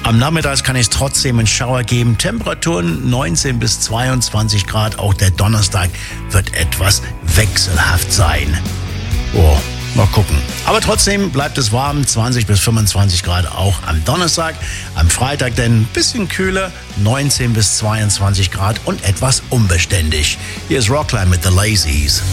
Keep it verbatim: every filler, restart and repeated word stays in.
Am Nachmittag kann es trotzdem einen Schauer geben. Temperaturen neunzehn bis zweiundzwanzig Grad. Auch der Donnerstag wird etwas wechselhaft sein. Oh, mal gucken. Aber trotzdem bleibt es warm. zwanzig bis fünfundzwanzig Grad auch am Donnerstag. Am Freitag dann ein bisschen kühler. neunzehn bis zweiundzwanzig Grad und etwas unbeständig. Hier ist Rockline mit The Lazies.